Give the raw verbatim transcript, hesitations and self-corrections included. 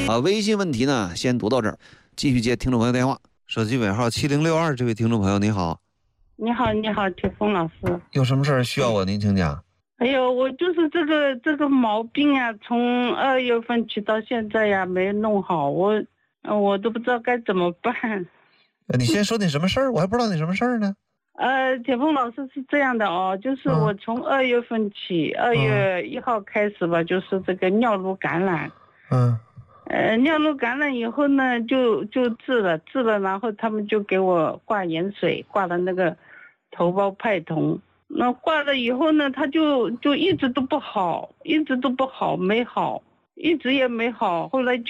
啊，微信问题呢，先读到这儿，继续接听众朋友电话。手机尾号七零六二，这位听众朋友你好。 你好，你好，铁峰老师。 有什么事儿需要我您请讲？ 哎呦，我就是这个这个毛病啊，从二月份起到现在呀，没弄好，我我都不知道该怎么办。 你先说你什么事儿，我还不知道你什么事儿呢。 呃，铁峰老师是这样的哦，就是我从二月份起，二、嗯、月一号开始吧，就是这个尿路感染。 嗯。 呃，尿路感染以后呢，就就治了，治了，然后他们就给我挂盐水，挂了那个头孢派酮。那挂了以后呢，他就就一直都不好，一直都不好，没好，一直也没好。后来